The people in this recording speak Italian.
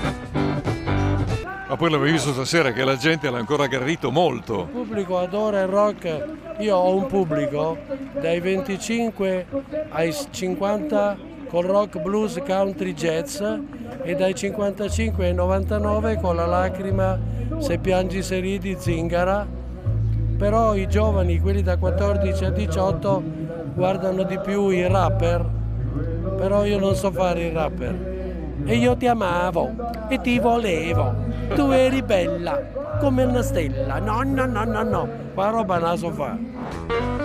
Ma poi l'avevi visto stasera che la gente l'ha ancora aggredito molto. Il pubblico adora il rock. Io ho un pubblico dai 25 ai 50 col rock, blues, country, jazz e dai 55 ai 99 con la lacrima, se piangi se ridi, zingara. Però i giovani, quelli da 14 a 18, guardano di più i rapper, però io non so fare il rapper. E io ti amavo e ti volevo, tu eri bella come una stella, no, no, no, no, no, qua roba non la so fare.